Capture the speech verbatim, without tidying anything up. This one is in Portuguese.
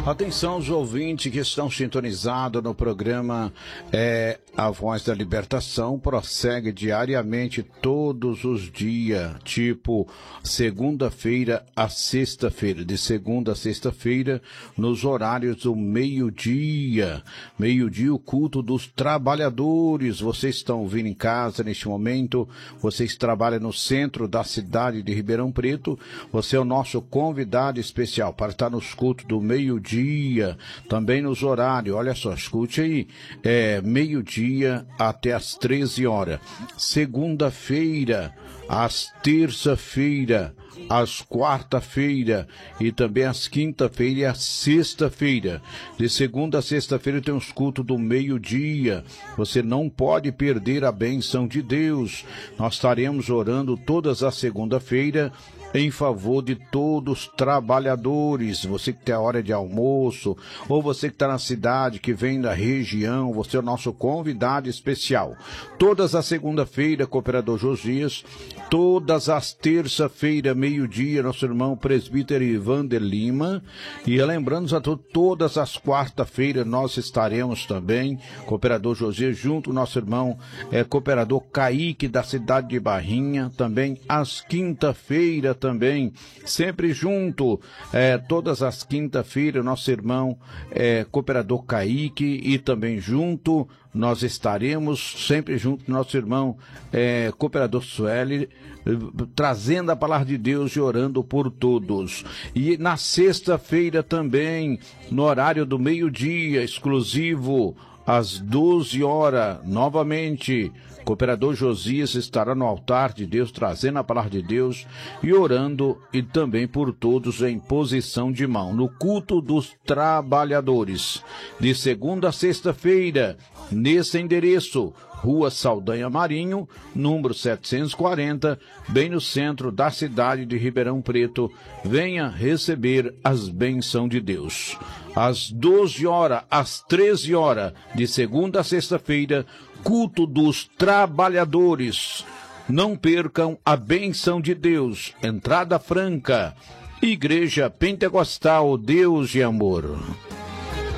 Atenção os ouvintes que estão sintonizados no programa é, A Voz da Libertação, prossegue diariamente todos os dias, tipo segunda-feira a sexta-feira, de segunda a sexta-feira, nos horários do meio-dia, meio-dia o culto dos trabalhadores. Vocês estão ouvindo em casa neste momento, vocês trabalham no centro da cidade de Ribeirão Preto, você é o nosso convidado especial para estar nos cultos do meio-dia, dia, também nos horários, olha só, escute aí, é meio-dia até às treze horas, segunda-feira, às terça-feira, às quarta-feira e também às quinta-feira e às sexta-feira. De segunda a sexta-feira tem os cultos do meio-dia. Você não pode perder a bênção de Deus. Nós estaremos orando todas as segunda-feira em favor de todos os trabalhadores, você que tem a hora de almoço, ou você que está na cidade, que vem da região, você é o nosso convidado especial. Todas as segunda-feira, Cooperador Josias, todas as terça-feira, meio-dia, nosso irmão presbítero Ivander Lima, e lembrando a todos, todas as quarta-feiras nós estaremos também, Cooperador Josias, junto com nosso irmão é, Cooperador Kaique, da cidade de Barrinha, também às quinta-feira, também, sempre junto, é, todas as quinta-feiras, nosso irmão é, Cooperador Kaique, e também junto, nós estaremos sempre junto, nosso irmão é, Cooperador Sueli, trazendo a palavra de Deus e orando por todos. E na sexta-feira também, no horário do meio-dia, exclusivo, às doze horas, novamente, Cooperador Josias estará no altar de Deus, trazendo a palavra de Deus e orando, e também por todos em posição de mão, no culto dos trabalhadores, de segunda a sexta-feira, nesse endereço, Rua Saldanha Marinho, número setecentos e quarenta, bem no centro da cidade de Ribeirão Preto. Venha receber as bênçãos de Deus. Às doze horas, às treze horas, de segunda a sexta-feira, culto dos trabalhadores. Não percam a bênção de Deus. Entrada franca. Igreja Pentecostal Deus e Amor.